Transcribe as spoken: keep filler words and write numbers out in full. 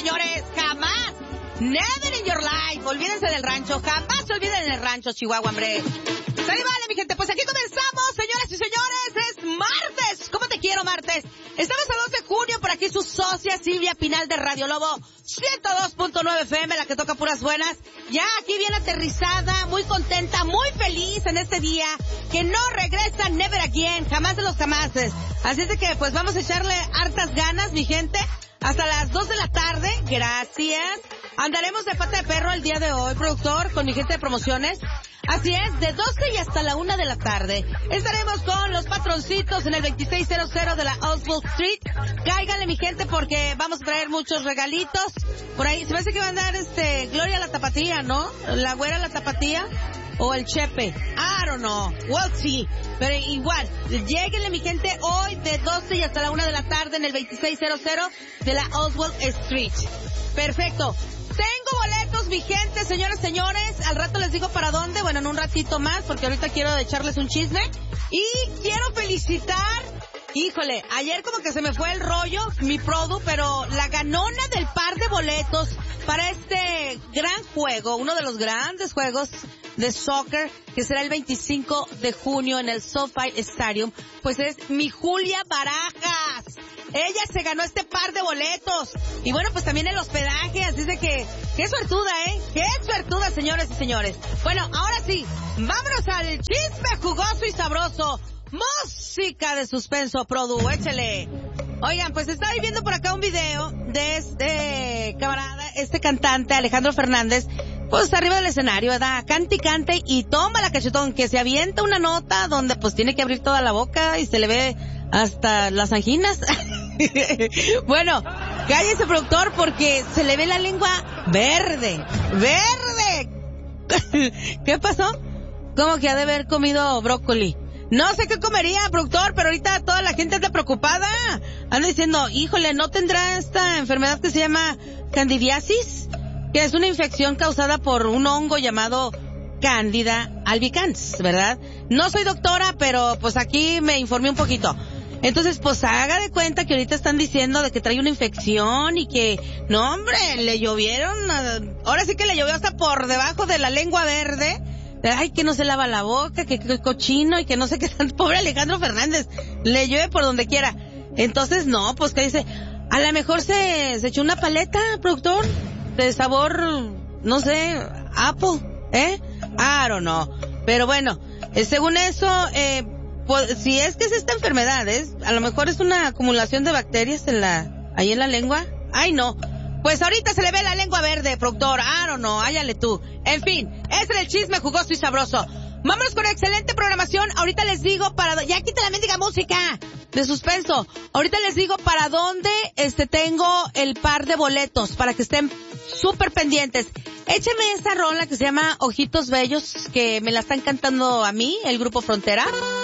señores, jamás, never in your life, olvídense del rancho, jamás se olviden del rancho, Chihuahua, hombre. Sale, vale, mi gente, pues aquí comenzamos, señoras y señores, es martes, ¿cómo te quiero, martes? Estamos a dos de junio, por aquí su socia Silvia Pinal de Radio Lobo ciento dos punto nueve F M, la que toca puras buenas, ya aquí bien aterrizada, muy contenta, muy feliz en este día, que no regresa never again, jamás de los jamases. Así es de que, pues vamos a echarle hartas ganas, mi gente, hasta las dos de la tarde, gracias. Andaremos de pata de perro el día de hoy, productor, con mi gente de promociones. Así es, de doce y hasta la una de la tarde. Estaremos con los patroncitos en el veintiséis cero cero de la Oswald Street. Cáiganle, mi gente, porque vamos a traer muchos regalitos. Por ahí, se me hace que va a andar este, Gloria la Tapatía, ¿no? La güera la Tapatía. O el Chepe. I don't know. Well, sí. Pero igual, lléguenle, mi gente, hoy de doce y hasta la una de la tarde en el veintiséis cero cero de la Oswald Street. Perfecto. Tengo boletos, mi gente, señores, señores. Al rato les digo para dónde. Bueno, en un ratito más, porque ahorita quiero echarles un chisme. Y quiero felicitar, híjole, ayer como que se me fue el rollo, mi produ, pero la ganona del par de boletos para este gran juego, uno de los grandes juegos de soccer, que será el veinticinco de junio en el SoFi Stadium, pues es mi Julia Barajas. Ella se ganó este par de boletos. Y bueno, pues también el hospedaje, así es de que, qué suertuda, ¿eh? Qué suertuda, señores y señores. Bueno, ahora sí, vámonos al chisme jugoso y sabroso. Música de suspenso, produ, échale. Oigan, pues estaba viendo por acá un video de este camarada, este cantante, Alejandro Fernández, pues arriba del escenario, ¿verdad? Cante y cante y toma la cachetón, que se avienta una nota donde pues tiene que abrir toda la boca y se le ve hasta las anginas. Bueno, cállese, productor, porque se le ve la lengua verde, verde. ¿Qué pasó? ¿Cómo que ha de haber comido brócoli? No sé qué comería, productor, pero ahorita toda la gente está preocupada. Anda diciendo, híjole, ¿no tendrá esta enfermedad que se llama candidiasis? Que es una infección causada por un hongo llamado Candida albicans, ¿verdad? No soy doctora, pero pues aquí me informé un poquito. Entonces, pues haga de cuenta que ahorita están diciendo de que trae una infección y que, no hombre, le llovieron, ahora sí que le llovió hasta por debajo de la lengua verde. Ay, que no se lava la boca, que, que cochino y que no sé qué tanto. Pobre Alejandro Fernández, le llueve por donde quiera. Entonces, no, pues que dice, a lo mejor se, se echó una paleta, productor, de sabor, no sé, apple, ¿eh? I don't know. Pero bueno, eh, según eso, eh, pues, si es que es esta enfermedad, ¿eh? A lo mejor es una acumulación de bacterias en la, ahí en la lengua. Ay, no. Pues ahorita se le ve la lengua verde, productor. I don't know, háyale tú. En fin, ese era el chisme jugoso y sabroso. Vámonos con excelente programación. Ahorita les digo para... Ya quita la mendiga música de suspenso. Ahorita les digo para dónde este tengo el par de boletos, para que estén súper pendientes. Écheme esa rola que se llama Ojitos Bellos, que me la están cantando a mí, el Grupo Frontera.